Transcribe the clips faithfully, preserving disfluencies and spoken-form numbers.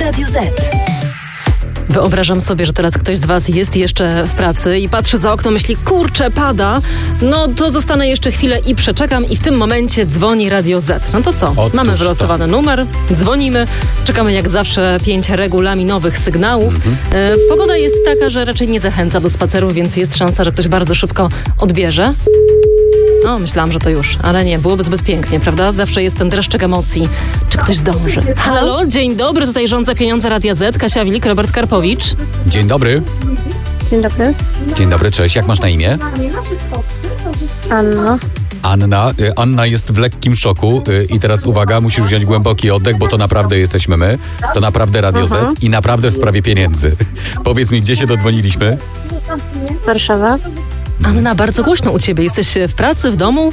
Radio Z. Wyobrażam sobie, że teraz ktoś z was jest jeszcze w pracy i patrzy za okno, myśli, kurczę, pada, no to zostanę jeszcze chwilę i przeczekam i w tym momencie dzwoni Radio Z. No to co? Otóż Mamy wylosowany to. numer, dzwonimy, czekamy jak zawsze pięć regulaminowych sygnałów. Mhm. E, pogoda jest taka, że raczej nie zachęca do spaceru, więc jest szansa, że ktoś bardzo szybko odbierze. O, myślałam, że to już, ale nie, byłoby zbyt pięknie, prawda? Zawsze jest ten dreszczyk emocji. Czy ktoś zdąży? Halo, dzień dobry, tutaj rządza pieniądze Radia Z, Kasia Wilik, Robert Karpowicz. Dzień dobry. Dzień dobry. Dzień dobry, cześć. Jak masz na imię? Anna. Anna. Y, Anna jest w lekkim szoku y, i teraz uwaga, musisz wziąć głęboki oddech, bo to naprawdę jesteśmy my. To naprawdę Radio Mhm. Z i naprawdę w sprawie pieniędzy. Powiedz mi, gdzie się dodzwoniliśmy? Warszawa. Anna, bardzo głośno u ciebie. Jesteś w pracy, w domu?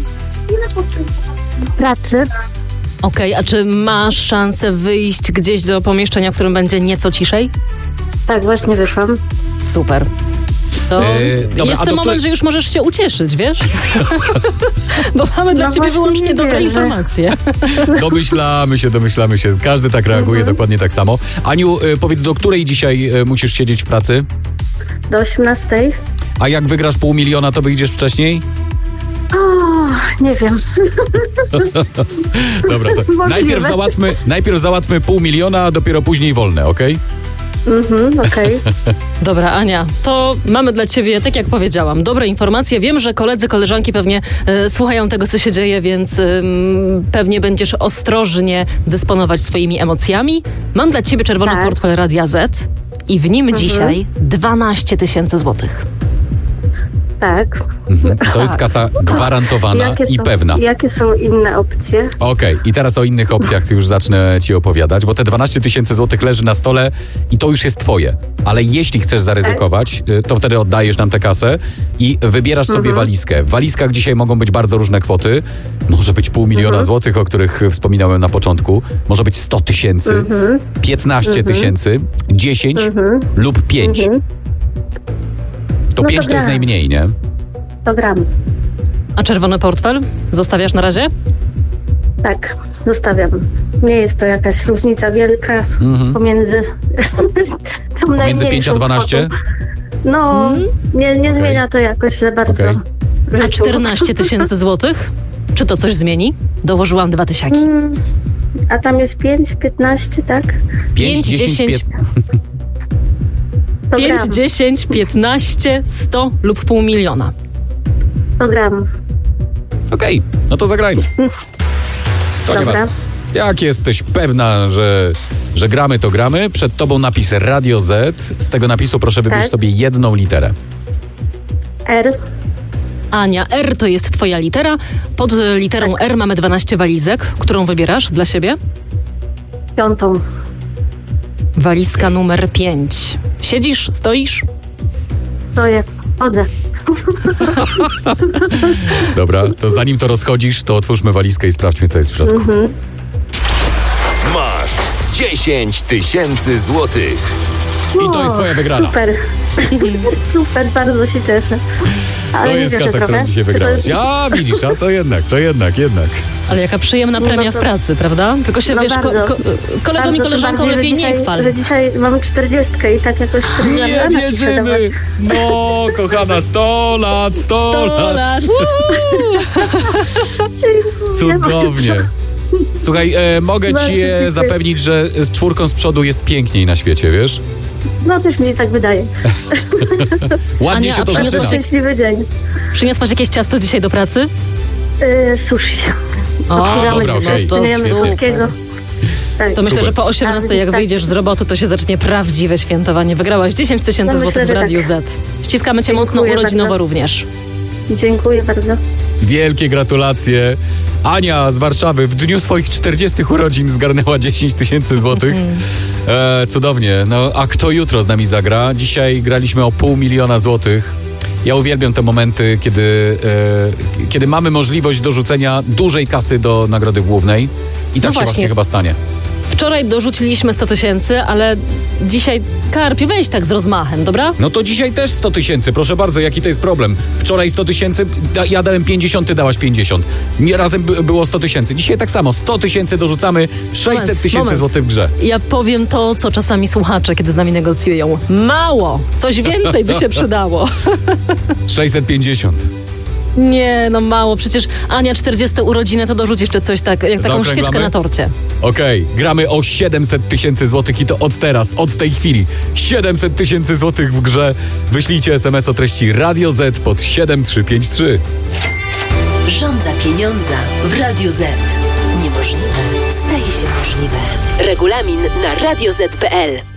Pracy. Okej, a czy masz szansę wyjść gdzieś do pomieszczenia, w którym będzie nieco ciszej? Tak, właśnie wyszłam. Super. To Yy, dobra, jest a ten do moment, której- że już możesz się ucieszyć, wiesz? Bo mamy dla No ciebie właśnie wyłącznie nie dobre wierzę. informacje. Domyślamy się, domyślamy się. Każdy tak reaguje, dokładnie tak samo. Aniu, y, powiedz, do której dzisiaj y, musisz siedzieć w pracy? Do osiemnastej. A jak wygrasz pół miliona, to wyjdziesz wcześniej? O, nie wiem. Dobra, to Możliwe. najpierw załatwmy, najpierw załatwmy pół miliona, a dopiero później wolne, okej? Mhm, okej. Dobra, Ania, to mamy dla ciebie, tak jak powiedziałam, dobre informacje. Wiem, że koledzy, koleżanki pewnie e, słuchają tego, co się dzieje, więc ym, pewnie będziesz ostrożnie dysponować swoimi emocjami. Mam dla ciebie czerwony Tak. portfel Radia Z i w nim dzisiaj dwanaście tysięcy złotych. Tak. Mhm. To jest kasa gwarantowana Jakie i są, pewna. Jakie są inne opcje? Okej, i teraz o innych opcjach już zacznę ci opowiadać, bo te dwanaście tysięcy złotych leży na stole i to już jest twoje. Ale jeśli chcesz zaryzykować, y, to wtedy oddajesz nam tę kasę i wybierasz sobie walizkę. W walizkach dzisiaj mogą być bardzo różne kwoty. Może być pół miliona złotych, o których wspominałem na początku. Może być sto tysięcy, piętnaście tysięcy, dziesięć lub pięć. To No to pięć to jest gram. najmniej, nie? To gram. A czerwony portfel zostawiasz na razie? Tak, zostawiam. Nie jest to jakaś różnica wielka pomiędzy tą Między najmniejszą pięć a dwanaście? kwotą. No, nie, nie zmienia to jakoś za bardzo. Okej. w A życiu. czternaście tysięcy złotych? Czy to coś zmieni? Dołożyłam dwa tysiaki. Mm, A tam jest pięć, piętnaście, tak? pięć, dziesięć, piętnaście. To pięć, gram. dziesięć, piętnaście, sto lub pół miliona. To gram. Okej, no to zagrajmy. To nie ma Dobra. co. Jak jesteś pewna, że, że gramy, to gramy. Przed tobą napis Radio Z. Z tego napisu proszę wybierz Tak. sobie jedną literę. R. Ania, R to jest twoja litera. Pod literą R mamy dwanaście walizek. Którą wybierasz dla siebie? Piątą. Walizka numer pięć. Siedzisz, stoisz? Stoję. Chodzę. Dobra, to zanim to rozchodzisz, to otwórzmy walizkę i sprawdźmy, co jest w środku. Masz dziesięć tysięcy złotych. I to jest twoja wygrana. Super. Super, bardzo się cieszę. Ale To nie jest wierzę kasa, którą trochę. dzisiaj To wygrałaś. jest- A, widzisz, a to jednak, to jednak, jednak. Ale jaka przyjemna No premia to- w pracy, prawda? Tylko się, No wiesz, ko- bardzo. ko- kolegom i Bardzo, koleżankom tym bardziej, lepiej że dzisiaj, nie chwal. Że dzisiaj mamy czterdziestkę i tak jakoś Nie wierzymy! No, kochana, sto lat, sto sto lat. lat. Cudownie. Słuchaj, e, mogę Bardzo ci dziękuję. zapewnić, że z czwórką z przodu jest piękniej na świecie, wiesz? No też mi tak wydaje. Ładnie Ania, się a to przyniosłaś zaczyna. się- Szczęśliwy dzień. Przyniosłaś jakieś ciasto dzisiaj do pracy? Yy, sushi. O, Otwieramy dobra, się, okej. zaczynamy Świetnie. słodkiego. Tak. To myślę, Super. że po osiemnastej, jak Tak. wyjdziesz z roboty, to się zacznie prawdziwe świętowanie. Wygrałaś dziesięć tysięcy No, złotych myślę, w że Radiu tak. Z. Ściskamy cię mocno, Dziękuję urodzinowo bardzo. również. Dziękuję bardzo. Wielkie gratulacje. Ania z Warszawy w dniu swoich czterdziestych urodzin zgarnęła dziesięć tysięcy złotych. E, cudownie. No, a kto jutro z nami zagra? Dzisiaj graliśmy o pół miliona złotych. Ja uwielbiam te momenty, kiedy, e, kiedy mamy możliwość dorzucenia dużej kasy do nagrody głównej. I tak No się właśnie. właśnie chyba stanie. Wczoraj Wczoraj dorzuciliśmy sto tysięcy, ale dzisiaj Karpiu, weź tak z rozmachem, dobra? No to dzisiaj też sto tysięcy, proszę bardzo, jaki to jest problem? Wczoraj sto tysięcy, da, ja dałem pięćdziesiąt, ty dałaś pięćdziesiąt. Nie, razem by, było sto tysięcy. Dzisiaj tak samo, sto tysięcy dorzucamy, sześćset tysięcy złotych w grze. Ja powiem to, co czasami słuchacze, kiedy z nami negocjują. Mało! Coś więcej by się przydało. sześćset pięćdziesiąt. Nie, no mało. Przecież Ania czterdzieste urodziny to dorzuć jeszcze coś tak, jak taką świeczkę na torcie. Okej, okay, gramy o siedemset tysięcy złotych i to od teraz, od tej chwili. siedemset tysięcy złotych w grze. Wyślijcie es em es o treści Radio Z pod siedem trzy pięć trzy. Rządza pieniądza w Radio Z. Niemożliwe staje się możliwe. Regulamin na radio zet kropka pe el.